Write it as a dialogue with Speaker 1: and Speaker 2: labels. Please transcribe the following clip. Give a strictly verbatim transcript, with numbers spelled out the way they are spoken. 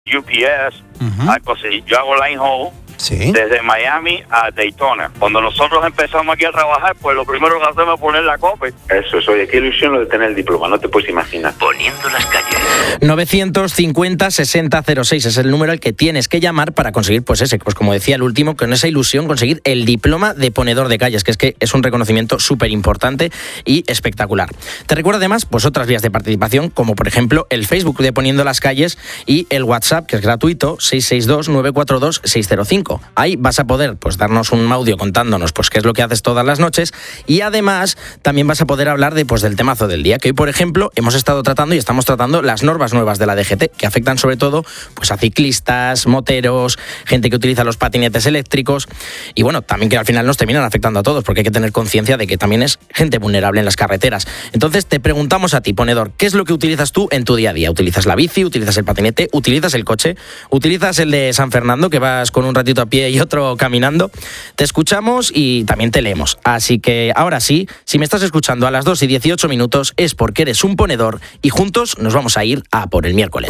Speaker 1: U P S, uh-huh. algo así. Yo hago line haul.
Speaker 2: Sí.
Speaker 1: Desde Miami a Daytona. Cuando nosotros empezamos aquí a trabajar, pues lo primero que hacemos es poner la copa. Eso es, oye, qué ilusión lo de tener el diploma, no te puedes imaginar.
Speaker 3: Poniendo las calles.
Speaker 2: novecientos cincuenta sesenta cero seis es el número al que tienes que llamar para conseguir, pues ese, pues como decía el último, con esa ilusión conseguir el diploma de ponedor de calles, que es que es un reconocimiento súper importante y espectacular. Te recuerdo además, pues otras vías de participación, como por ejemplo el Facebook de Poniendo las Calles y el WhatsApp, que es gratuito, seis seis dos nueve cuatro dos seis cero cinco. Ahí vas a poder pues darnos un audio contándonos pues qué es lo que haces todas las noches y además también vas a poder hablar de, pues, del temazo del día, que hoy por ejemplo hemos estado tratando y estamos tratando las normas nuevas de la D G T que afectan sobre todo pues a ciclistas, moteros, gente que utiliza los patinetes eléctricos y bueno, también que al final nos terminan afectando a todos porque hay que tener conciencia de que también es gente vulnerable en las carreteras. Entonces te preguntamos a ti, ponedor, ¿qué es lo que utilizas tú en tu día a día? ¿Utilizas la bici? ¿Utilizas el patinete? ¿Utilizas el coche? ¿Utilizas el de San Fernando que vas con un ratito a pie y otro caminando? Te escuchamos y también te leemos. Así que ahora sí, si me estás escuchando a las dos y dieciocho minutos es porque eres un ponedor y juntos nos vamos a ir a por el miércoles.